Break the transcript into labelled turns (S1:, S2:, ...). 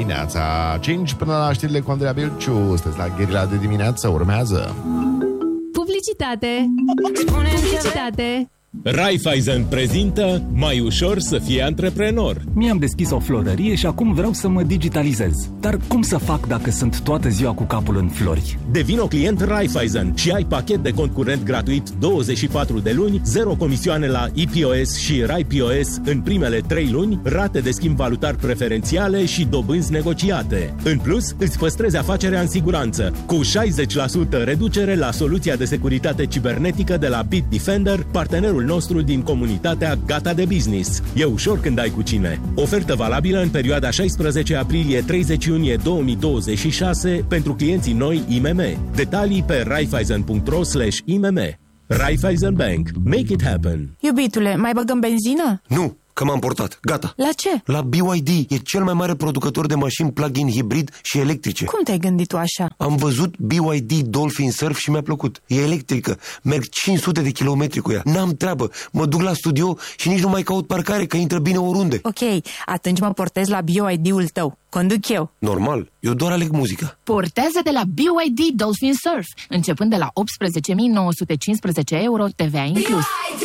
S1: dimineața. 5 până la știrile cu Andreea Belciu. Sunteți la Gherila de dimineață, urmează
S2: Publicitate. Publicitate.
S3: Raiffeisen prezintă Mai ușor să fii antreprenor.
S4: Mi-am deschis o florărie și acum vreau să mă digitalizez. Dar cum să fac dacă sunt toată ziua cu capul în flori?
S3: Devino client Raiffeisen și ai pachet de cont curent gratuit 24 de luni, 0 comisioane la EPOS și RaiPOS în primele 3 luni, rate de schimb valutar preferențiale și dobânzi negociate. În plus, îți păstrezi afacerea în siguranță, cu 60% reducere la soluția de securitate cibernetică de la Bitdefender, partenerul nostru din comunitatea Gata de Business. E ușor când ai cu cine. Ofertă valabilă în perioada 16 aprilie-30 iunie 2026 pentru clienții noi IMM. Detalii pe raiffeisen.ro/IMM. Raiffeisen Bank. Make it happen.
S5: Iubitule, mai băgăm benzină?
S6: Nu, că m-am portat. Gata.
S5: La ce?
S6: La BYD. E cel mai mare producător de mașini plug-in hibrid și electrice.
S5: Cum te-ai gândit tu așa?
S6: Am văzut BYD Dolphin Surf și mi-a plăcut. E electrică. Merg 500 de kilometri cu ea. N-am treabă. Mă duc la studio și nici nu mai caut parcare, că intră bine oriunde.
S5: Ok, atunci mă portez la BYD-ul tău. Conduc eu.
S6: Normal. Eu doar aleg muzica.
S7: Portează-te la BYD Dolphin Surf, începând de la 18.915 euro TVA inclus.